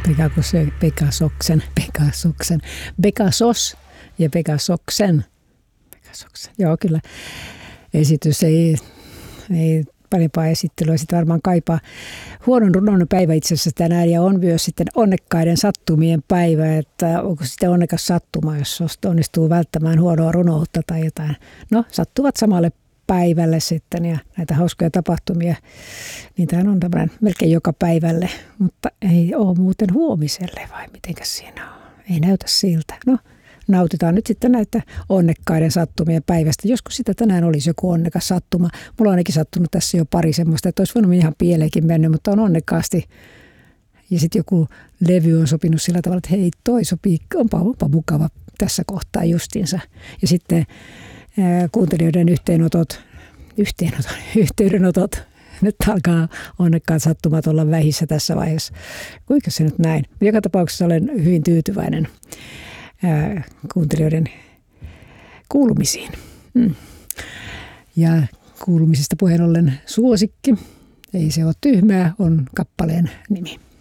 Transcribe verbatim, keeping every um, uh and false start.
Pegasus, Pegasoksen, Pegasoksen, Pegasos ja Pegasoksen. Pegasoksen. Joo, kyllä. Esitys ei, ei parempaa esittelyä sitten varmaan kaipaa. Huonon runon päivä itse asiassa tänään ja on myös sitten onnekkaiden sattumien päivä, että onko sitten onnekas sattuma, jos onnistuu välttämään huonoa runoutta tai jotain. No, sattuvat samalle päivälle sitten ja näitä hauskoja tapahtumia, niitähän on tämmöinen melkein joka päivälle, mutta ei ole muuten huomiselle vai mitenkäs siinä on? Ei näytä siltä. No, nautitaan nyt sitten näitä onnekkaiden sattumien päivästä. Joskus sitä tänään olisi joku onnekas sattuma. Mulla on ainakin sattunut tässä jo pari semmoista, että olisi voinut ihan pieleenkin mennyt, mutta on onnekkaasti. Ja sitten joku levy on sopinut sillä tavalla, että hei, toi sopii, onpa, onpa mukava tässä kohtaa justiinsa. Ja sitten ää, kuuntelijoiden yhteenotot, yhteenotot, yhteydenotot, nyt alkaa onnekkaat sattumat olla vähissä tässä vaiheessa. Kuinka se nyt näin? Joka tapauksessa olen hyvin tyytyväinen ää, kuuntelijoiden kuulumisiin. Mm. Ja kuulumisista puheen ollen suosikki, ei se ole tyhmää, on kappaleen nimi.